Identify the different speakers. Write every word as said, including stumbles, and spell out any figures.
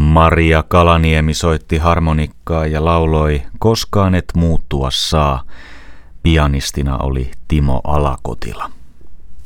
Speaker 1: Maria Kalaniemi soitti harmonikkaa ja lauloi Koskaan et muuttua saa. Pianistina oli Timo Alakotila.